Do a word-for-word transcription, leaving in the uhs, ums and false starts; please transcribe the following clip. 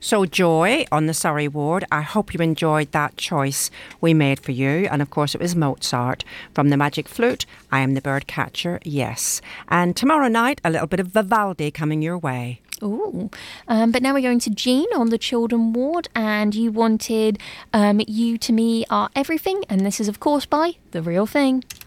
So, Joy, on the Surrey ward, I hope you enjoyed that choice we made for you. And of course, it was Mozart from The Magic Flute. I Am the Bird Catcher, yes. And tomorrow night, a little bit of Vivaldi coming your way. Ooh. Um, but now we're going to Jean on the children ward, and you wanted um, You to Me Are Everything, and this is, of course, by The Real Thing.